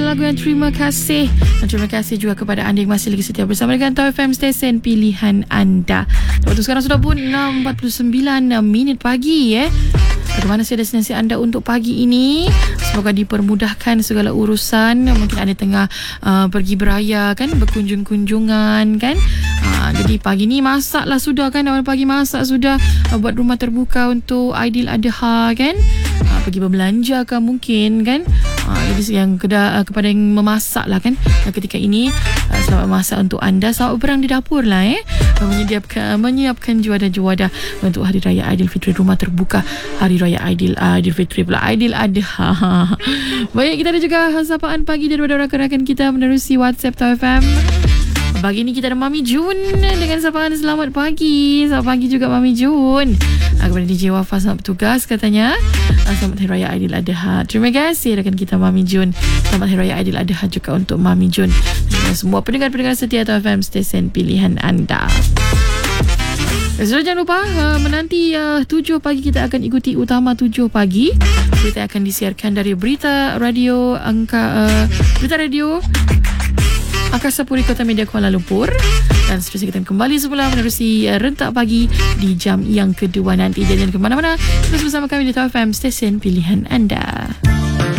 lagu yang terima kasih. Dan terima kasih juga kepada anda yang masih lagi setia bersama dengan Tau FM, stesen pilihan anda. Waktu sekarang sudah pun 6.49 pagi Bagaimana destinasi anda untuk pagi ini? Semoga dipermudahkan segala urusan. Mungkin anda tengah pergi beraya kan, berkunjung-kunjungan kan. Jadi pagi ni masaklah sudah kan, awal pagi masak sudah, buat rumah terbuka untuk Aidil Adha kan. Pergi berbelanja kan mungkin kan. Jadi yang kepada yang memasak lah kan ketika ini, selamat masak untuk anda. Selamat berperang di dapur lah menyiapkan juadah-juadah untuk Hari Raya Aidilfitri, rumah terbuka Hari Raya Aidilfitri pula, Aidil Adha. Baik, kita ada juga sapaan pagi daripada rakan-rakan kita menerusi WhatsApp Tau FM. Pagi ni kita ada Mami Jun dengan sapaan selamat pagi. Selamat pagi juga Mami Jun. Kepada DJ Wafa, selamat bertugas katanya. Selamat Hari Raya Aidil Adha. Terima kasih rakan kita Mami Jun. Selamat Hari Raya Aidil Adha juga untuk Mami Jun dan semua pendengar-pendengar setia Tau FM, stesen pilihan anda. Jangan lupa menanti 7 pagi kita akan ikuti Utama 7 pagi. Berita akan disiarkan dari Berita Radio Angkasa Puri Kota Media Kuala Lumpur. Dan seterusnya kita kembali semula menerusi rentak pagi di jam yang kedua nanti. Jangan ke mana-mana, terus bersama kami di Tau FM, stesen pilihan anda.